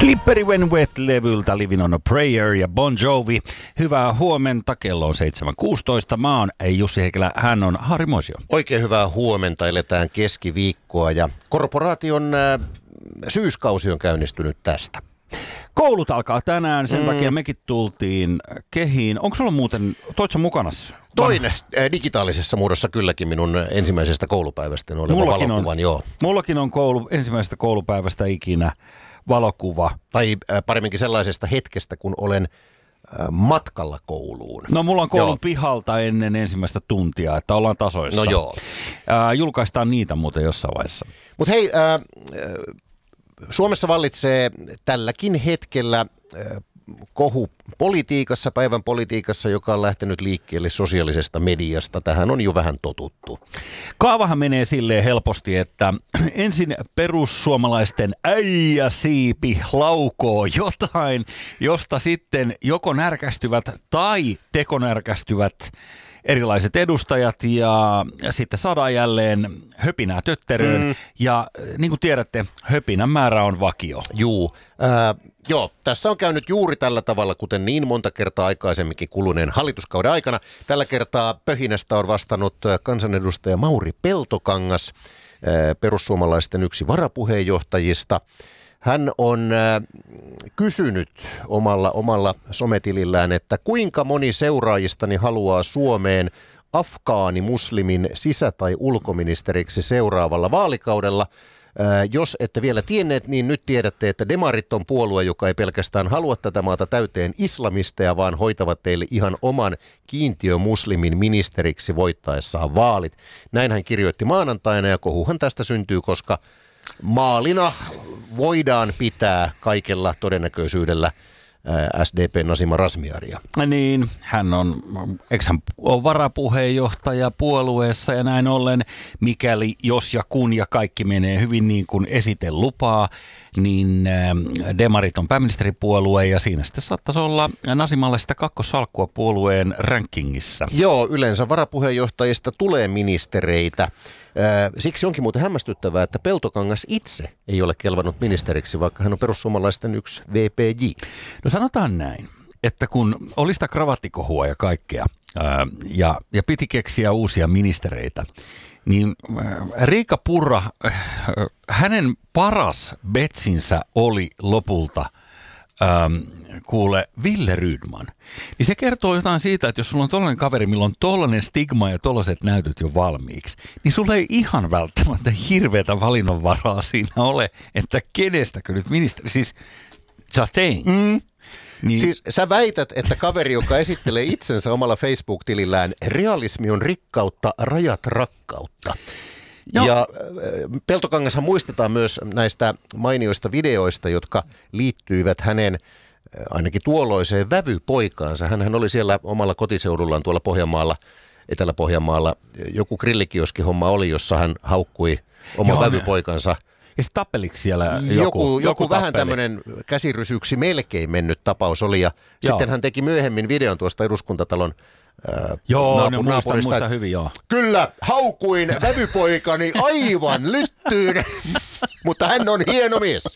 Slippery When Wet-levyltä Living on a Prayer ja Bon Jovi. Hyvää huomenta, kello on 7.16. Mä oon Jussi Heikelä, hän on Harri Moisio. Oikein hyvää huomenta, eletään keskiviikkoa ja korporaation syyskausi on käynnistynyt tästä. Koulut alkaa tänään, sen takia mekin tultiin kehiin. Onko sulla muuten, toit sä mukanas? Toin digitaalisessa muodossa kylläkin minun ensimmäisestä koulupäivästä oleva valokuvan, joo. Mullakin on ensimmäisestä koulupäivästä ikinä valokuva. Tai paremminkin sellaisesta hetkestä, kun olen matkalla kouluun. No mulla on koulun pihalta ennen ensimmäistä tuntia, että ollaan tasoissa. No joo. Julkaistaan niitä muuten jossain vaiheessa. Mutta hei, Suomessa vallitsee tälläkin hetkellä kohu politiikassa, päivän politiikassa, joka on lähtenyt liikkeelle sosiaalisesta mediasta. Tähän on jo vähän totuttu. Kaavahan menee silleen helposti, että ensin perussuomalaisten äijäsiipi laukoo jotain, josta sitten joko närkästyvät tai tekonärkästyvät erilaiset edustajat ja sitten saadaan jälleen höpinää tötteröön. Ja niin kuin tiedätte, höpinän määrä on vakio. Joo, tässä on käynyt juuri tällä tavalla, kuten niin monta kertaa aikaisemminkin kuluneen hallituskauden aikana. Tällä kertaa pöhinästä on vastannut kansanedustaja Mauri Peltokangas, perussuomalaisten yksi varapuheenjohtajista. Hän on kysynyt omalla sometilillään, että kuinka moni seuraajistani haluaa Suomeen afgaanimuslimin sisä- tai ulkoministeriksi seuraavalla vaalikaudella. Jos ette vielä tienneet, niin nyt tiedätte, että demarit on puolue, joka ei pelkästään halua tätä maata täyteen islamisteja, vaan hoitavat teille ihan oman kiintiömuslimin ministeriksi voittaessaan vaalit. Näin hän kirjoitti maanantaina ja kohuhan tästä syntyy, koska maalina voidaan pitää kaikella todennäköisyydellä SDP Nasima Razmyaria. Niin, hän on varapuheenjohtaja puolueessa ja näin ollen, mikäli jos ja kun ja kaikki menee hyvin niin kuin esite lupaa, niin demarit on pääministeripuolue ja siinä sitten saattaisi olla Nasimalle sitä kakkossalkkua puolueen rankingissa. Joo, yleensä varapuheenjohtajista tulee ministereitä. Siksi onkin muuten hämmästyttävää, että Peltokangas itse ei ole kelvannut ministeriksi, vaikka hän on perussuomalaisten yksi VPJ. No sanotaan näin, että kun oli sitä kravattikohua ja kaikkea ja piti keksiä uusia ministereitä, niin Riikka Purra, hänen paras betsinsä oli lopulta Ville Rydman. Niin se kertoo jotain siitä, että jos sulla on tollainen kaveri, millä on tollainen stigma ja tollaiset näytöt jo valmiiksi, niin sulla ei ihan välttämättä hirveätä valinnanvaraa siinä ole, että kenestäkö nyt ministeri, siis just saying. Niin. Siis sä väität, että kaveri, joka esittelee itsensä omalla Facebook-tilillään, realismi on rikkautta, rajat rakkautta. No. Ja Peltokangashan muistetaan myös näistä mainioista videoista, jotka liittyivät hänen ainakin tuolloiseen vävypoikaansa. Hänhän oli siellä omalla kotiseudullaan tuolla Pohjanmaalla, Etelä-Pohjanmaalla. Joku grillikioskihomma oli, jossa hän haukkui oman vävypoikansa. Ja sitten tappeliko siellä joku vähän tämmöinen käsirysyksi melkein mennyt tapaus oli. Ja sitten hän teki myöhemmin videon tuosta eduskuntatalon naapurista. Muistan hyvin, joo. Kyllä, haukuin vävypoikani aivan lyttyyn, mutta hän on hieno mies.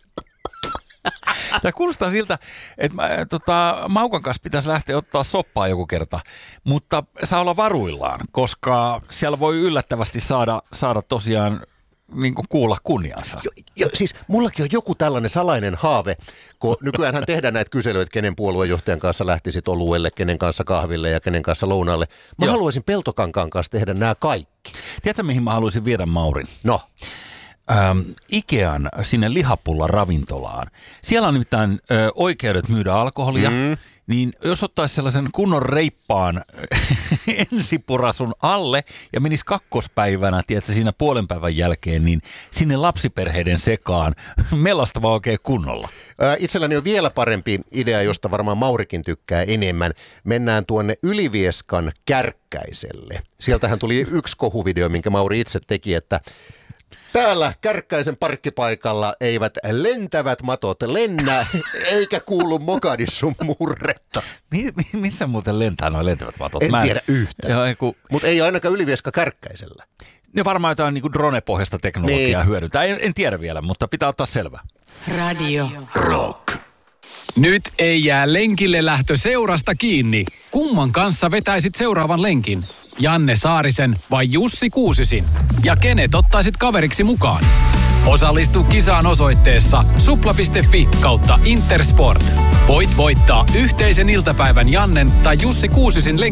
Tämä kuulostaa siltä, että Maukan kanssa pitäisi lähteä ottaa soppaa joku kerta, mutta saa olla varuillaan, koska siellä voi yllättävästi saada tosiaan niin kuin kuulla kunniansa. Siis mullakin on joku tällainen salainen haave, kun nykyäänhän tehdään näitä kyselyitä, kenen puoluejohtajan kanssa lähtisit oluelle, kenen kanssa kahville ja kenen kanssa lounaalle. Mä haluaisin Peltokankaan kanssa tehdä nämä kaikki. Tiedätkö, mihin mä haluaisin viedä Maurin? No. Ikean sinne lihapulla ravintolaan. Siellä on nimittäin oikeudet myydä alkoholia. Niin jos ottaisi sellaisen kunnon reippaan ensipurasun alle ja menisi kakkospäivänä, tiedätkö, siinä puolen päivän jälkeen, niin sinne lapsiperheiden sekaan mellastava oikein kunnolla. Itselläni on vielä parempi idea, josta varmaan Maurikin tykkää enemmän. Mennään tuonne Ylivieskan Kärkkäiselle. Sieltähän tuli yksi kohuvideo, minkä Mauri itse teki, että täällä Kärkkäisen parkkipaikalla eivät lentävät matot lennä, eikä kuulu Mogadishun murretta. Missä muuten lentää nuo lentävät matot? En tiedä yhtään, mutta ei ainakaan Ylivieska Kärkkäisellä. Ne varmaan jotain niin kuin drone-pohjaista teknologiaa hyödyntää. En tiedä vielä, mutta pitää ottaa selvää. Radio Rock. Nyt ei jää lenkille lähtö seurasta kiinni. Kumman kanssa vetäisit seuraavan lenkin? Janne Saarisen vai Jussi Kuusisin? Ja kenet ottaisit kaveriksi mukaan? Osallistu kisaan osoitteessa supla.fi/Intersport. Voit voittaa yhteisen iltapäivän Jannen tai Jussi Kuusisin